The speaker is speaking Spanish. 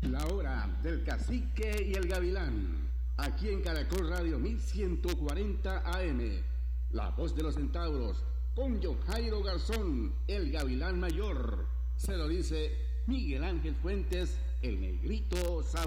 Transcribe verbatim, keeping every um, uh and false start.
La hora del cacique y el gavilán. Aquí en Caracol Radio mil ciento cuarenta A M. La voz de los centauros. Con John Jairo Garzón, el gavilán mayor. Se lo dice Miguel Ángel Fuentes, el negrito Saúl.